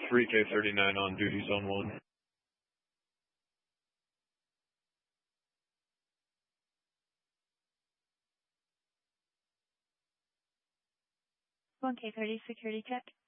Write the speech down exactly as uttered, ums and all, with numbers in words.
three K thirty-nine on duty, zone one. one K thirty, security check.